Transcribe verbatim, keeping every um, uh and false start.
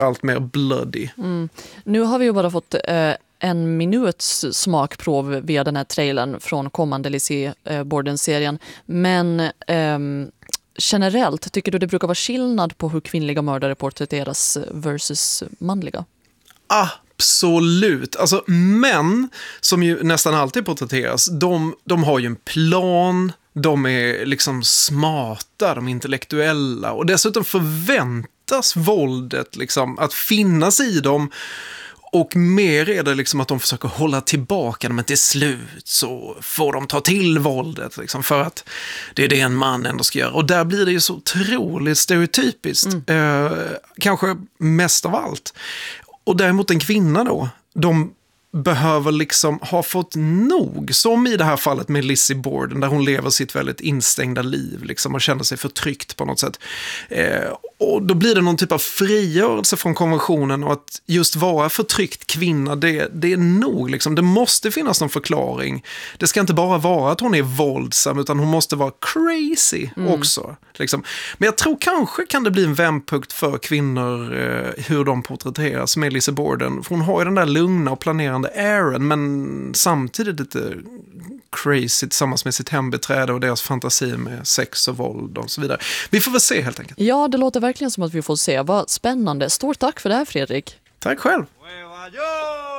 allt mer bloody. Mm. Nu har vi ju bara fått eh, en minuts smakprov via den här trailern från kommande Lizzie eh, Borden-serien. Men eh, generellt, tycker du det brukar vara skillnad på hur kvinnliga mördare porträtteras versus manliga? Absolut. Alltså män, som ju nästan alltid porträtteras, de, de har ju en plan, de är liksom smarta, de är intellektuella och dessutom förväntas våldet liksom att finnas i dem. Och mer är det liksom att de försöker hålla tillbaka, men till slut så får de ta till våldet liksom, för att det är det en man ändå ska göra. Och där blir det ju så otroligt stereotypiskt, mm. eh, kanske mest av allt. Och däremot en kvinna då, de behöver liksom ha fått nog, som i det här fallet med Lizzie Borden, där hon lever sitt väldigt instängda liv liksom, och känner sig förtryckt på något sätt. Eh, och då blir det någon typ av frigörelse från konventionen, och att just vara förtryckt kvinna, det, det är nog liksom. Det måste finnas någon förklaring. Det ska inte bara vara att hon är våldsam, utan hon måste vara crazy mm. också. Liksom. Men jag tror kanske kan det bli en vändpunkt för kvinnor, eh, hur de porträtteras med Lizzie Borden. För hon har ju den där lugna och planerande Aaron, men samtidigt lite crazy tillsammans med sitt hembiträde och deras fantasi med sex och våld och så vidare. Vi får väl se helt enkelt. Ja, det låter verkligen som att vi får se. Vad spännande. Stort tack för det här, Fredrik. Tack själv.